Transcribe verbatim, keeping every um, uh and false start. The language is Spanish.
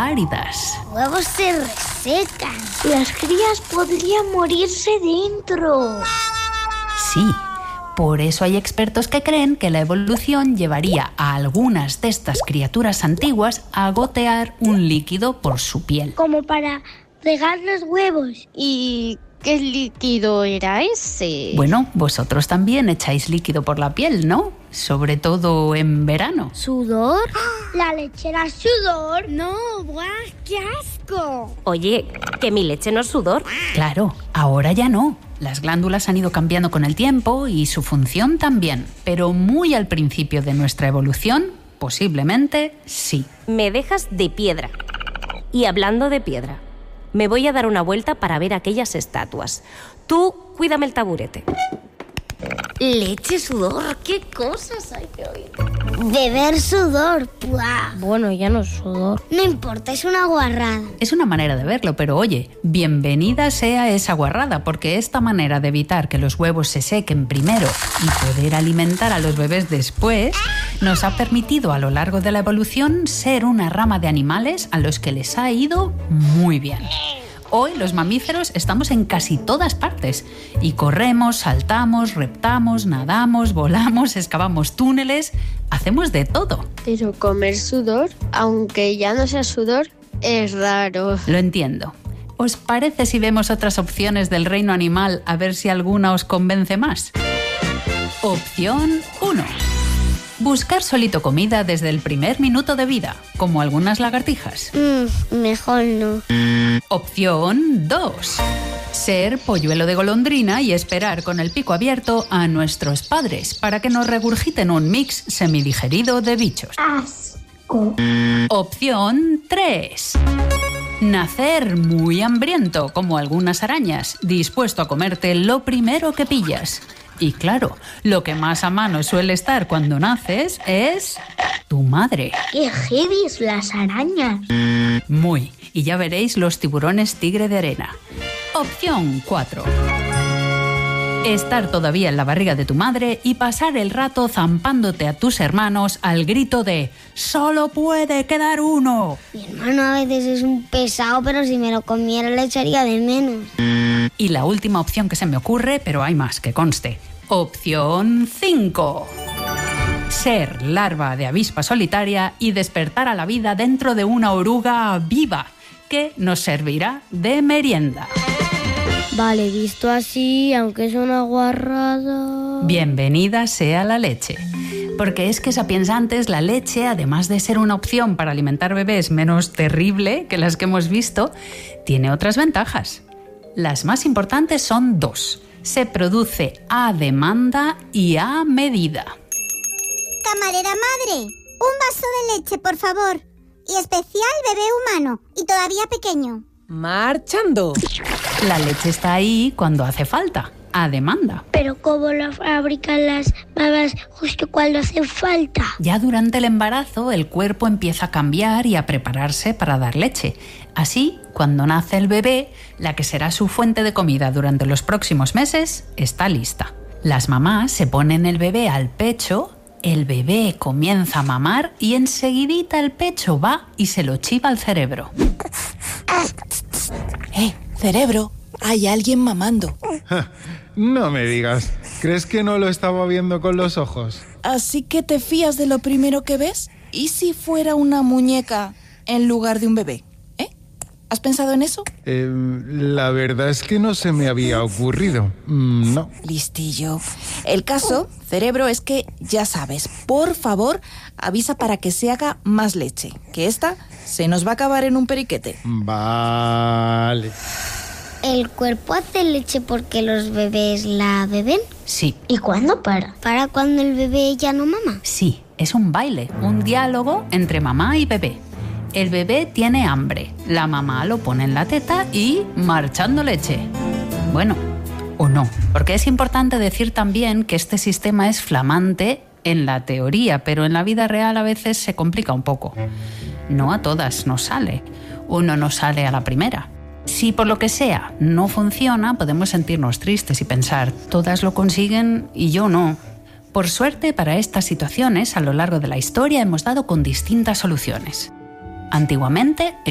áridas. Los huevos se resecan. Las crías podrían morirse dentro. Sí, por eso hay expertos que creen que la evolución llevaría a algunas de estas criaturas antiguas a gotear un líquido por su piel. Como para regar los huevos. ¿Y qué líquido era ese? Bueno, vosotros también echáis líquido por la piel, ¿no? Sobre todo en verano. ¿Sudor? ¿La leche era sudor? No, ¡buah, qué asco! Oye, ¿que mi leche no es sudor? Claro, ahora ya no. Las glándulas han ido cambiando con el tiempo y su función también. Pero muy al principio de nuestra evolución, posiblemente sí. Me dejas de piedra. Y hablando de piedra, me voy a dar una vuelta para ver aquellas estatuas. Tú, cuídame el taburete. Leche, sudor, ¿qué cosas hay que oír? Beber sudor, ¡buah! Bueno, ya no es sudor. No importa, es una guarrada. Es una manera de verlo, pero oye, bienvenida sea esa guarrada, porque esta manera de evitar que los huevos se sequen primero y poder alimentar a los bebés después, nos ha permitido a lo largo de la evolución ser una rama de animales a los que les ha ido muy bien. Hoy los mamíferos estamos en casi todas partes y corremos, saltamos, reptamos, nadamos, volamos, excavamos túneles, hacemos de todo. Pero comer sudor, aunque ya no sea sudor, es raro. Lo entiendo. ¿Os parece si vemos otras opciones del reino animal a ver si alguna os convence más? Opción uno. Buscar solito comida desde el primer minuto de vida, como algunas lagartijas. Mm, mejor no. Opción dos. Ser polluelo de golondrina y esperar con el pico abierto a nuestros padres para que nos regurgiten un mix semidigerido de bichos. Asco. Opción tres. Nacer muy hambriento, como algunas arañas, dispuesto a comerte lo primero que pillas. Y claro, lo que más a mano suele estar cuando naces es tu madre. ¡Qué heavies las arañas! Muy. Y ya veréis los tiburones tigre de arena. Opción cuatro. Estar todavía en la barriga de tu madre y pasar el rato zampándote a tus hermanos al grito de ¡solo puede quedar uno! Mi hermano a veces es un pesado, pero si me lo comiera le echaría de menos. Y la última opción que se me ocurre, pero hay más, que conste. Opción cinco. Ser larva de avispa solitaria y despertar a la vida dentro de una oruga viva, que nos servirá de merienda. Vale, visto así, aunque es una guarrada... Bienvenida sea la leche. Porque es que Sapiens antes, la leche, además de ser una opción para alimentar bebés menos terrible que las que hemos visto, tiene otras ventajas. Las más importantes son dos. Se produce a demanda y a medida. Camarera madre, un vaso de leche, por favor. Y especial bebé humano, y todavía pequeño. ¡Marchando! La leche está ahí cuando hace falta, a demanda. Pero ¿cómo la fabrican las mamás justo cuando hace falta? Ya durante el embarazo, el cuerpo empieza a cambiar y a prepararse para dar leche. Así, cuando nace el bebé, la que será su fuente de comida durante los próximos meses está lista. Las mamás se ponen el bebé al pecho, el bebé comienza a mamar y enseguidita el pecho va y se lo chiva al cerebro. ¡Eh, cerebro! Hay alguien mamando. No me digas. ¿Crees que no lo estaba viendo con los ojos? ¿Así que te fías de lo primero que ves? ¿Y si fuera una muñeca en lugar de un bebé? ¿Eh? ¿Has pensado en eso? Eh, la verdad es que no se me había ocurrido. Mm, no. Listillo. El caso, cerebro, es que, ya sabes, por favor, avisa para que se haga más leche, que esta se nos va a acabar en un periquete. Vale. ¿El cuerpo hace leche porque los bebés la beben? Sí. ¿Y cuándo para? ¿Para cuando el bebé ya no mama? Sí, es un baile, un diálogo entre mamá y bebé. El bebé tiene hambre, la mamá lo pone en la teta y marchando leche. Bueno, o no, porque es importante decir también que este sistema es flamante en la teoría, pero en la vida real a veces se complica un poco. No a todas nos sale, uno no sale a la primera. Si por lo que sea no funciona, podemos sentirnos tristes y pensar, todas lo consiguen y yo no. Por suerte, para estas situaciones, a lo largo de la historia hemos dado con distintas soluciones. Antiguamente,